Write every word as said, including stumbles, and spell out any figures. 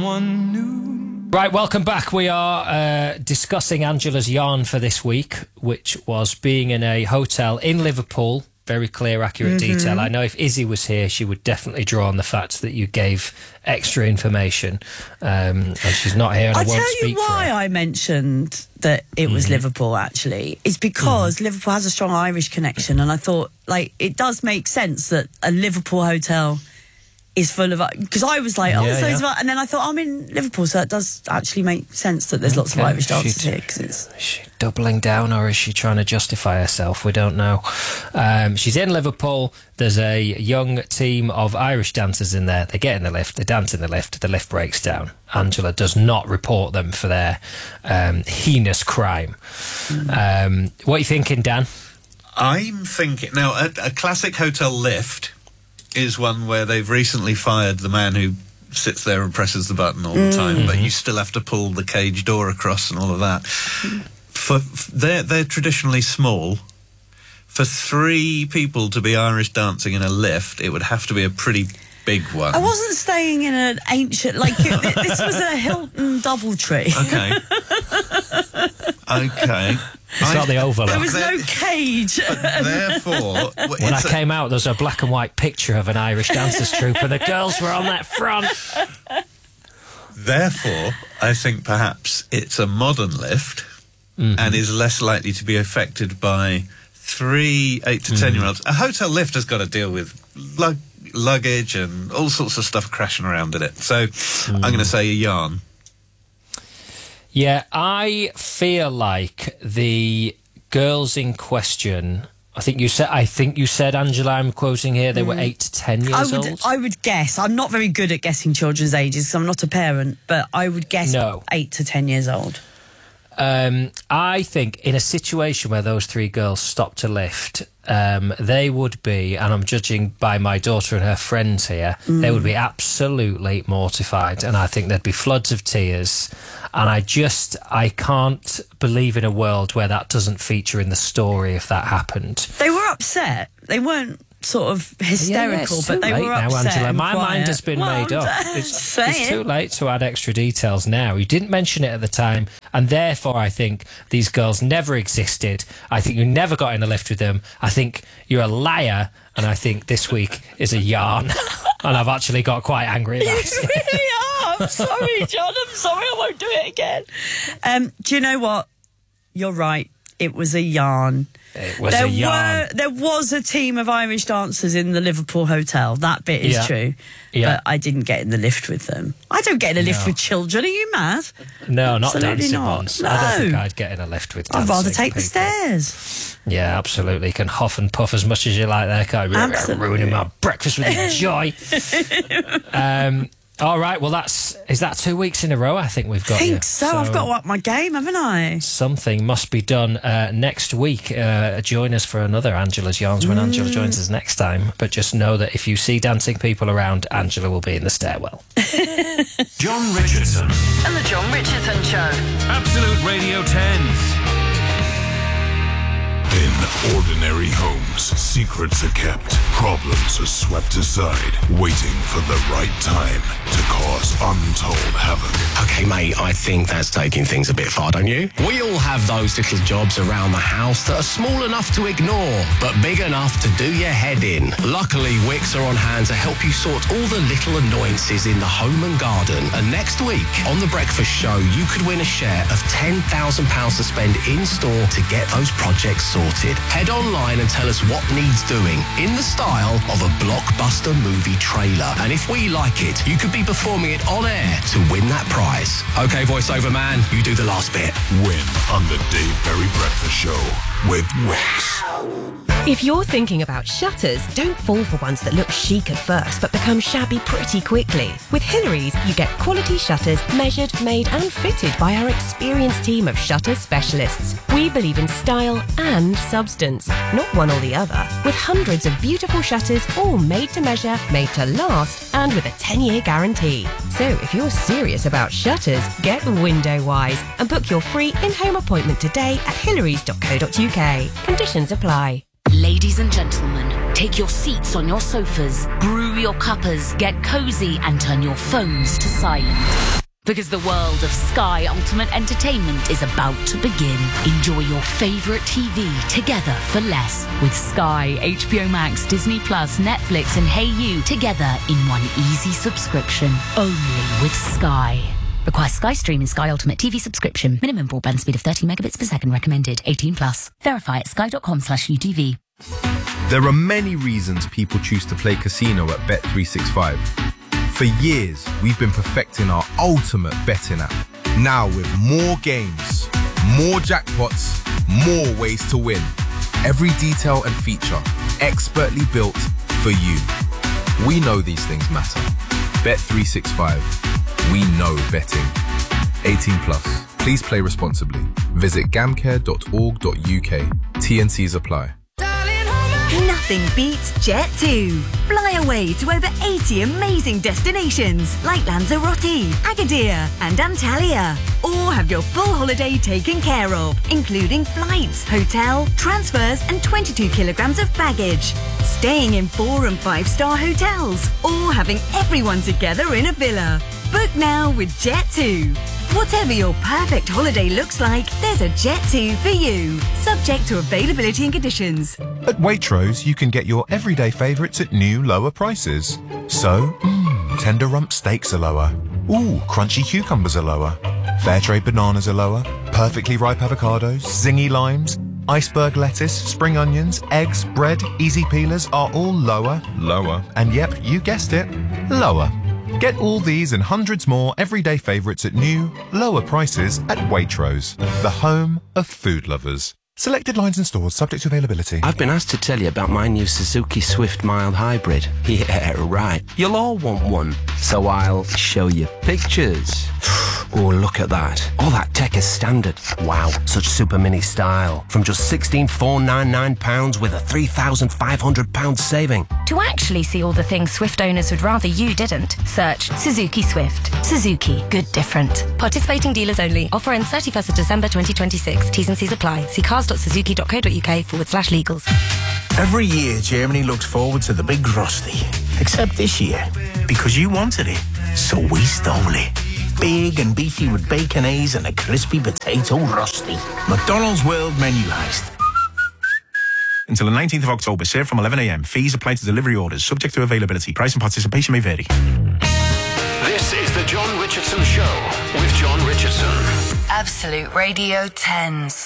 someone new. Right, welcome back. We are uh, discussing Angela's yarn for this week, which was being in a hotel in Liverpool. Very clear, accurate mm-hmm. detail. I know if Izzy was here, she would definitely draw on the fact that you gave extra information. Um, and she's not here, and I, I won't tell speak you why for her. I mentioned that it was mm-hmm. Liverpool, actually. It's because mm-hmm. Liverpool has a strong Irish connection, and I thought, like, it does make sense that a Liverpool hotel is full of... Because I was like, oh, yeah, so yeah. of... And then I thought, I'm in Liverpool, so it does actually make sense that there's okay. lots of Irish dancers She's, here. Cause it's... Is she doubling down, or is she trying to justify herself? We don't know. Um, she's in Liverpool. There's a young team of Irish dancers in there. They get in the lift. They dance in the lift. The lift breaks down. Angela does not report them for their um, heinous crime. Mm. Um, what are you thinking, Dan? I'm thinking... Now, a, a classic hotel lift is one where they've recently fired the man who sits there and presses the button all the time, mm-hmm. but you still have to pull the cage door across and all of that. For, for they're they're traditionally small. For three people to be Irish dancing in a lift, it would have to be a pretty big one. I wasn't staying in an ancient... Like, it, this was a Hilton Doubletree. Okay. Okay. It's not the Overlook. There was no cage. Therefore... When I came out, there was a black and white picture of an Irish dancers troupe, and the girls were on that front. Therefore, I think perhaps it's a modern lift mm-hmm. and is less likely to be affected by three eight to ten-year-olds. Mm. A hotel lift has got to deal with lug luggage and all sorts of stuff crashing around in it. So mm. I'm going to say a yarn. Yeah, I feel like the girls in question... I think you said, I think you said, Angela, I'm quoting here, they mm. were eight to ten years I would, old. I would guess. I'm not very good at guessing children's ages because I'm not a parent, but I would guess no. eight to ten years old. Um, I think in a situation where those three girls stopped to lift, um, they would be, and I'm judging by my daughter and her friends here, mm. they would be absolutely mortified, and I think there'd be floods of tears. And I just, I can't believe in a world where that doesn't feature in the story if that happened. They were upset. They weren't sort of hysterical, yeah, yeah, but they were now, upset. Angela. My quiet. mind has been well, made up. It's, it's too late to add extra details now. You didn't mention it at the time, and therefore I think these girls never existed. I think you never got in a lift with them. I think you're a liar, and I think this week is a yarn. And I've actually got quite angry about it. You really are. I'm sorry, John. I'm sorry. I won't do it again. Um, do you know what? You're right. It was a yarn. It was there a yarn. Were, there was a team of Irish dancers in the Liverpool hotel. That bit is yeah. true. Yeah. But I didn't get in the lift with them. I don't get in a lift no. with children. Are you mad? No, not Absolutely dancing not. ones. No. I don't think I'd get in a lift with dancing I'd rather take people. the stairs. Yeah, absolutely. You can huff and puff as much as you like there, can't you? Absolutely. Ruining my breakfast with your joy. um, all right, well, that's is that two weeks in a row I think we've got I think you. so. so. I've got to up my game, haven't I? Something must be done uh, next week. Uh, join us for another Angela's Yarns when mm. Angela joins us next time. But just know that if you see dancing people around, Angela will be in the stairwell. John Richardson. And the John Richardson Show. Absolute Radio tens. In ordinary homes, secrets are kept, problems are swept aside, waiting for the right time to cause untold havoc. Okay, mate, I think that's taking things a bit far, don't you? We all have those little jobs around the house that are small enough to ignore, but big enough to do your head in. Luckily, Wix are on hand to help you sort all the little annoyances in the home and garden. And next week, on The Breakfast Show, you could win a share of ten thousand pounds to spend in-store to get those projects sorted. Head online and tell us what needs doing in the style of a blockbuster movie trailer. And if we like it, you could be performing it on air to win that prize. Okay, voiceover man, you do the last bit. Win on the Dave Berry Breakfast Show with Wix. If you're thinking about shutters, don't fall for ones that look chic at first but become shabby pretty quickly. With Hillary's, you get quality shutters measured, made and fitted by our experienced team of shutter specialists. We believe in style and substance, not one or the other. With hundreds of beautiful shutters, all made to measure, made to last, and with a ten-year guarantee. So if you're serious about shutters, get Window-Wise and book your free in-home appointment today at hillarys dot co dot uk. Conditions apply. Ladies and gentlemen, take your seats on your sofas, brew your cuppers, get cozy and turn your phones to silent. Because the world of Sky Ultimate Entertainment is about to begin. Enjoy your favourite T V together for less. With Sky, H B O Max, Disney Plus, Netflix and Hey You together in one easy subscription. Only with Sky. Requires Sky Stream and Sky Ultimate T V subscription. Minimum broadband speed of thirty megabits per second recommended. eighteen plus. Verify at sky.com slash UTV. There are many reasons people choose to play casino at Bet three sixty-five. For years, we've been perfecting our ultimate betting app. Now with more games, more jackpots, more ways to win. Every detail and feature expertly built for you. We know these things matter. Bet three sixty-five. We know betting. eighteen plus. Please play responsibly. Visit gamcare dot org dot U K. T N Cs apply. Nothing beats Jet two. Fly away to over eighty amazing destinations like Lanzarote, Agadir and Antalya. Or have your full holiday taken care of, including flights, hotel, transfers and twenty-two kilograms of baggage. Staying in four and five star hotels or having everyone together in a villa. Book now with Jet two. Whatever your perfect holiday looks like, there's a Jet two for you. Subject to availability and conditions. At Waitrose, you can get your everyday favourites at new, lower prices. So, mmm, tender rump steaks are lower. Ooh, crunchy cucumbers are lower. Fairtrade bananas are lower. Perfectly ripe avocados, zingy limes, iceberg lettuce, spring onions, eggs, bread, easy peelers are all lower, lower, and yep, you guessed it, lower. Get all these and hundreds more everyday favourites at new, lower prices at Waitrose, the home of food lovers. Selected lines and stores subject to availability. I've been asked to tell you about my new Suzuki Swift Mild Hybrid. Yeah, right. You'll all want one, so I'll show you pictures. Oh, look at that. All that tech is standard. Wow, such super mini style. From just sixteen thousand four hundred ninety-nine pounds with a three thousand five hundred pounds saving. To actually see all the things Swift owners would rather you didn't, search Suzuki Swift. Suzuki, good different. Participating dealers only. Offer ends thirty-first of December twenty twenty-six. T's and C's apply. See cars.suzuki.co.uk forward slash legals. Every year, Germany looks forward to the big Rusty. Except this year, because you wanted it, so we stole it. Big and beefy with bacon A's and a crispy potato Rusty. McDonald's World Menu Heist. Until the nineteenth of October, served from eleven a m. Fees apply to delivery orders, subject to availability. Price and participation may vary. This is the John Richardson Show with John Richardson. Absolute Radio tens.